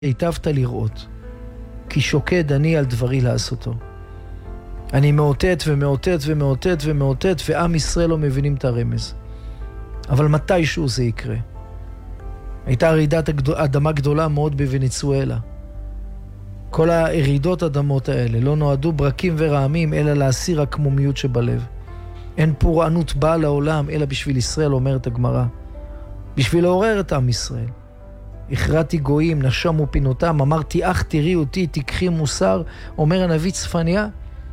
היטבת לראות, כי שוקד אני על דברי לעשותו. אני מאותת ומאותת ומאותת ומאותת, ועם ישראל לא מבינים את הרמז. אבל מתישהו זה יקרה. הייתה רעידת אדמה גדולה מאוד בוונצואלה. כל הרעידות אדמות האלה לא נועדו ברקים ורעמים, אלא להסיר הקמומיות שבלב. אין פורענות באה לעולם, אלא בשביל ישראל, אומרת הגמרא. בשביל לעורר את עם ישראל. הכרעתי גויים, נשמו פינותם, אמרתי אך תראי אותי, תקחי מוסר, אומר הנביא צפניה.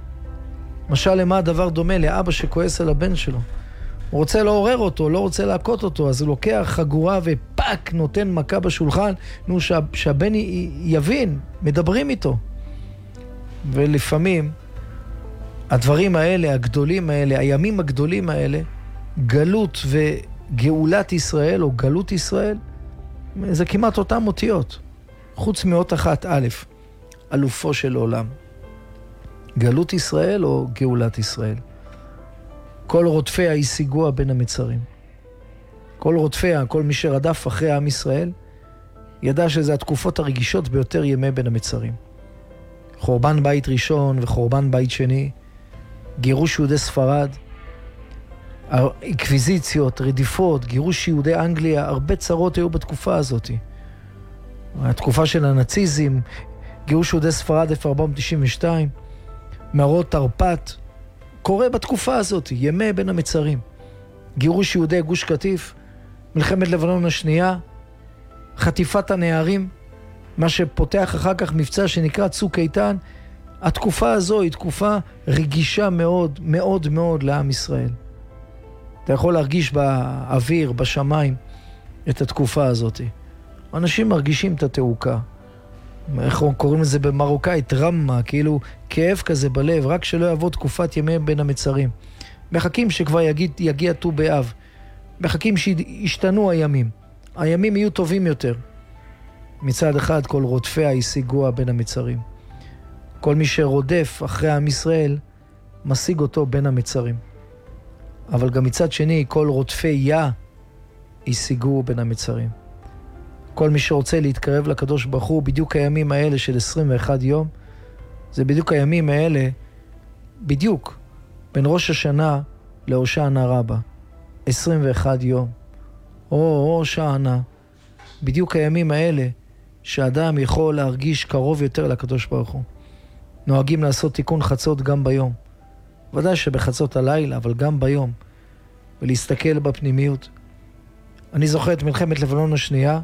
משל למה הדבר דומה? לאבא שכועס על הבן שלו. הוא רוצה לעורר אותו, לא רוצה להכות אותו, אז הוא לוקח חגורה ופאק, נותן מכה בשולחן, שהבן יבין, מדברים איתו. ולפעמים הדברים האלה, הגדולים האלה, הימים הגדולים האלה, גלות וגאולת ישראל או גלות ישראל, זה כמעט אותם אותיות, חוץ מאות אחת א', אלופו של עולם. גלות ישראל או גאולת ישראל. כל רודפיה השיגוה בין המצרים. כל רודפיה, כל מי שרדף אחרי עם ישראל, ידע שזה התקופות הרגישות ביותר ימי בין המצרים. חורבן בית ראשון וחורבן בית שני, גירוש יהודי ספרד, אקוויזיציות, רדיפות, גירוש יהודי אנגליה, הרבה צרות היו בתקופה הזאת. התקופה של הנאציזם, גירוש יהודי ספרד 1492, מערות תרפ"ט, קורה בתקופה הזאת, ימי בין המצרים. גירוש יהודי גוש קטיף, מלחמת לבנון השנייה, חטיפת הנערים, מה שפותח אחר כך מבצע שנקרא צוק איתן. התקופה הזו היא תקופה רגישה מאוד מאוד מאוד לעם ישראל. אתה יכול להרגיש באוויר, בשמיים, את התקופה הזאת. אנשים מרגישים את התעוקה. איך קוראים לזה במרוקאית? רמה, כאילו כאב כזה בלב, רק שלא יבוא תקופת ימי בין המצרים. מחכים שכבר יגיע ט"ו באב. מחכים שישתנו הימים. הימים יהיו טובים יותר. מצד אחד כל רודפיה השיגוה בין המצרים. כל מי שרודף אחרי עם ישראל, משיג אותו בין המצרים. אבל גם מצד שני, כל רודפיה השיגו בין המצרים. כל מי שרוצה להתקרב לקדוש ברוך הוא, בדיוק הימים האלה של 21 יום, זה בדיוק הימים האלה, בדיוק, בין ראש השנה להושענא רבה. 21 יום. או שענה. בדיוק הימים האלה, שאדם יכול להרגיש קרוב יותר לקדוש ברוך הוא. נוהגים לעשות תיקון חצות גם ביום. ודאי שבחצות הלילה, אבל גם ביום. ולהסתכל בפנימיות. אני זוכר את מלחמת לבנון השנייה.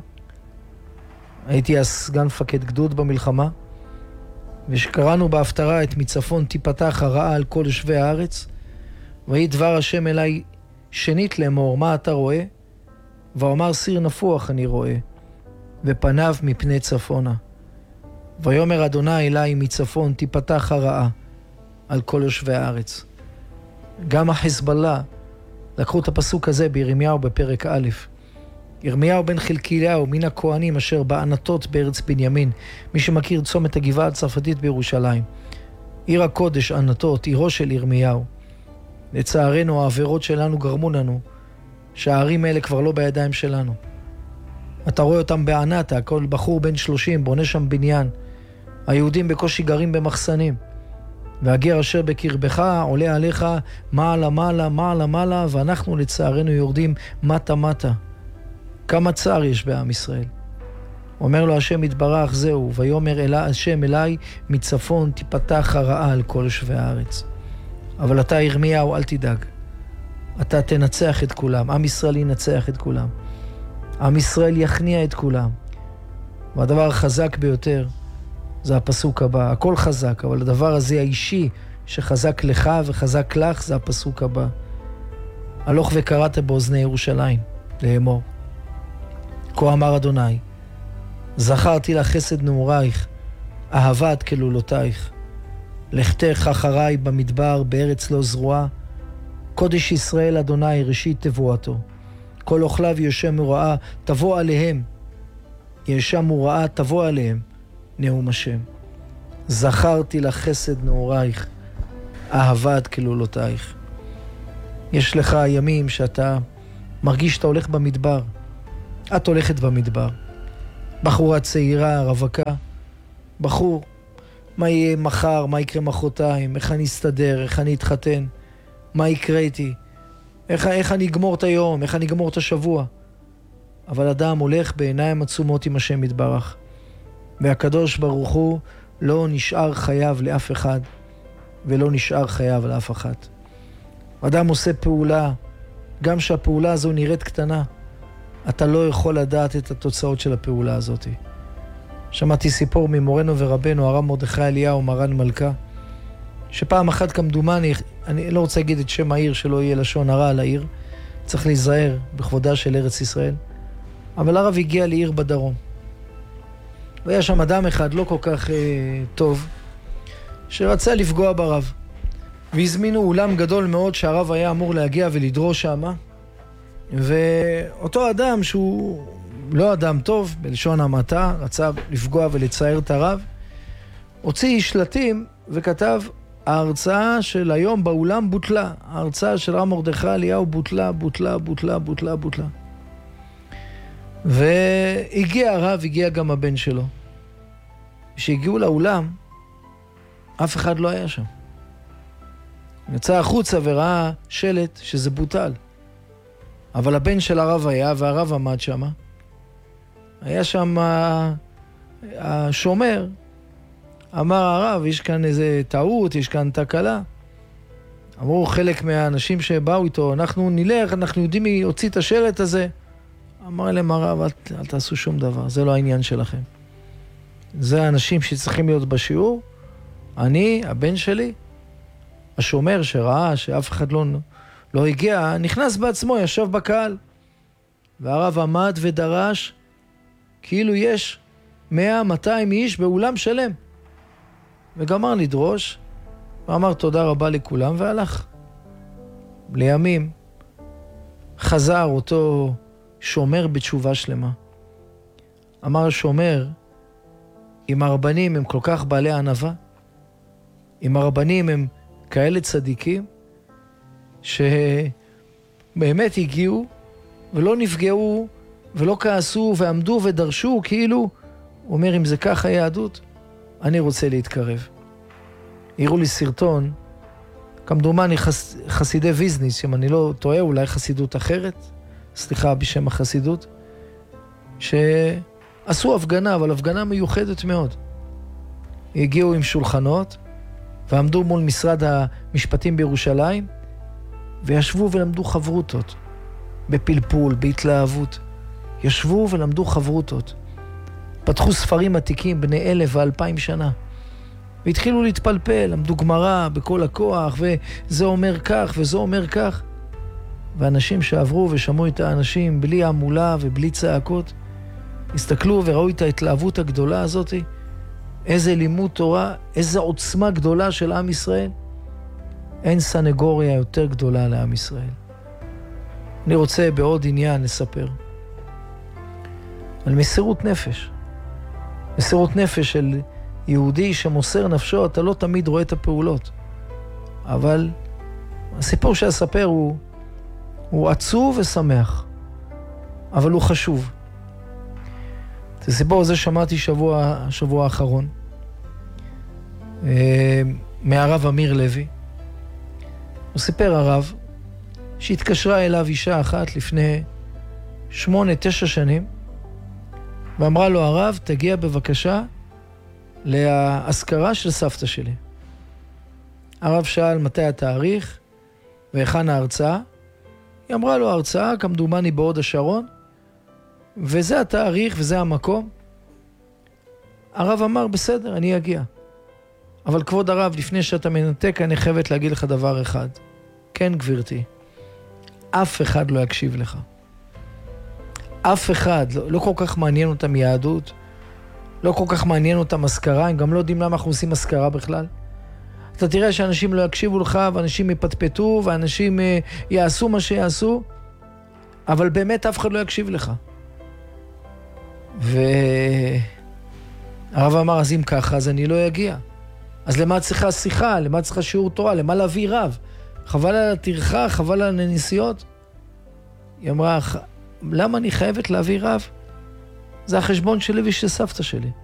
הייתי אז סגן מפקד גדוד במלחמה. ושקראנו בהפטרה את מצפון תיפתח הרעה על כל יושבי הארץ. ויהי דבר השם אליי שנית לאמור, מה אתה רואה? ואומר סיר נפוח אני רואה. ופניו מפני צפונה. ויאמר אדוני אליי מצפון תיפתח הרעה על כל יושבי הארץ. גם החזבאללה לקחו את הפסוק הזה בירמיהו בפרק א'. ירמיהו בן חלקיהו מן הכהנים אשר בענתות בארץ בנימין. מי שמכיר צומת הגבעה הצרפתית בירושלים. עיר הקודש ענתות, עירו של ירמיהו. לצערנו העבירות שלנו גרמו לנו שהערים האלה כבר לא בידיים שלנו. אתה רואה אותם בענתה, כל בחור בן 30 בונה שם בניין. היהודים בקושי גרים במחסנים. והגר אשר בקרבך עולה עליך מעלה מעלה מעלה מעלה, ואנחנו לצערנו יורדים מטה מטה. כמה צער יש בעם ישראל. אומר לו השם יתברך זהו, ויאמר השם אליי מצפון תיפתח הרעה על כל יושבי הארץ. אבל אתה ירמיהו אל תדאג. אתה תנצח את כולם, עם ישראל ינצח את כולם. עם ישראל יכניע את כולם. והדבר החזק ביותר זה הפסוק הבא. הכל חזק, אבל הדבר הזה האישי שחזק לך וחזק לך זה הפסוק הבא. הלוך וקראת באוזני ירושלים לאמור. כה אמר אדוני, זכרתי לך חסד נעורייך, אהבת כלולותייך. לכתך אחריי במדבר בארץ לא זרועה, קודש ישראל אדוני ראשית תבואתו. כל אוכליו ישם ורעה תבוא עליהם, ישם ורעה תבוא עליהם, נאום השם. זכרתי לך חסד נעורייך, אהבת כלולותייך. יש לך ימים שאתה מרגיש שאתה הולך במדבר. את הולכת במדבר. בחורה צעירה, רווקה, בחור, מה יהיה מחר, מה יקרה מחרתיים, איך אני אסתדר, איך אני אתחתן, מה יקרה איתי, איך אני אגמור את היום, איך אני אגמור את השבוע. אבל אדם הולך בעיניים עצומות עם השם יתברך, והקדוש ברוך הוא לא נשאר חייב לאף אחד, ולא נשאר חייב לאף אחת. אדם עושה פעולה, גם שהפעולה הזו נראית קטנה, אתה לא יכול לדעת את התוצאות של הפעולה הזאת. שמעתי סיפור ממורנו ורבנו, הרב מרדכי אליהו, מרן מלכה, שפעם אחת כמדומני, אני לא רוצה להגיד את שם העיר, שלא יהיה לשון הרע על העיר, צריך להיזהר בכבודה של ארץ ישראל, אבל הרב הגיע לעיר בדרום. והיה שם אדם אחד לא כל כך טוב, שרצה לפגוע ברב. והזמינו אולם גדול מאוד שהרב היה אמור להגיע ולדרוש שם. ואותו אדם שהוא לא אדם טוב, בלשון המעטה, רצה לפגוע ולצייר את הרב, הוציא שלטים וכתב, ההרצאה של היום באולם בוטלה. ההרצאה של הרב מרדכי אליהו בוטלה, בוטלה, בוטלה, בוטלה, בוטלה. והגיע הרב, הגיע גם הבן שלו. כשהגיעו לאולם, אף אחד לא היה שם. יצא החוצה וראה שלט שזה בוטל. אבל הבן של הרב היה, והרב עמד שם. היה שם השומר, אמר הרב, יש כאן איזה טעות, יש כאן תקלה. אמרו חלק מהאנשים שבאו איתו, אנחנו נלך, אנחנו יודעים מי הוציא את השלט הזה. אמר להם הרב, אל תעשו שום דבר, זה לא העניין שלכם. זה האנשים שצריכים להיות בשיעור. אני, הבן שלי, השומר שראה שאף אחד לא הגיע, נכנס בעצמו, ישב בקהל. והרב עמד ודרש, כאילו יש 100-200 איש באולם שלם. וגמר לדרוש, ואמר תודה רבה לכולם, והלך. לימים חזר אותו שומר בתשובה שלמה. אמר השומר, אם הרבנים הם כל כך בעלי ענווה, אם הרבנים הם כאלה צדיקים, שבאמת הגיעו ולא נפגעו ולא כעסו ועמדו ודרשו, כאילו, הוא אומר, אם זה כך היהדות, אני רוצה להתקרב. הראו לי סרטון, כמדומני חסידי ויזניץ, אם אני לא טועה, אולי חסידות אחרת, סליחה בשם החסידות, שעשו הפגנה, אבל הפגנה מיוחדת מאוד. הגיעו עם שולחנות, ועמדו מול משרד המשפטים בירושלים, וישבו ולמדו חברותות, בפלפול, בהתלהבות. ישבו ולמדו חברותות. פתחו ספרים עתיקים בני 1,000 ו2,000 שנה. והתחילו להתפלפל, למדו גמרא בכל הכוח, וזה אומר כך וזה אומר כך. ואנשים שעברו ושמעו את האנשים בלי עמולה ובלי צעקות, הסתכלו וראו את ההתלהבות הגדולה הזאת, איזה לימוד תורה, איזה עוצמה גדולה של עם ישראל. אין סנגוריה יותר גדולה לעם ישראל. אני רוצה בעוד עניין לספר על מסירות נפש. מסירות נפש של יהודי שמוסר נפשו, אתה לא תמיד רואה את הפעולות. אבל הסיפור שאספר הוא עצוב ושמח, אבל הוא חשוב. את הסיפור הזה שמעתי שבוע האחרון, מהרב אמיר לוי. הוא סיפר הרב שהתקשרה אליו אישה אחת לפני 8-9 שנים, ואמרה לו, הרב, תגיע בבקשה להזכרה של סבתא שלי. הרב שאל מתי התאריך והיכן ההרצאה. היא אמרה לו, ההרצאה כמדומני בהוד השרון, וזה התאריך וזה המקום. הרב אמר, בסדר, אני אגיע. אבל כבוד הרב, לפני שאתה מנתק, אני חייבת להגיד לך דבר אחד. כן, גברתי, אף אחד לא יקשיב לך. אף אחד, לא כל כך מעניין אותם יהדות, לא כל כך מעניין אותם הזכרה, הם גם לא יודעים למה אנחנו עושים הזכרה בכלל. אתה תראה שאנשים לא יקשיבו לך, ואנשים יפטפטו, ואנשים יעשו מה שיעשו, אבל באמת אף אחד לא יקשיב לך. והרב אמר, אז אם ככה, אז אני לא אגיע. אז למה צריכה שיחה? למה צריכה שיעור תורה? למה להביא רב? חבל על התרחה, חבל על הנסיעות? היא אמרה, למה אני חייבת להביא רב? זה החשבון שלי ושל סבתא שלי.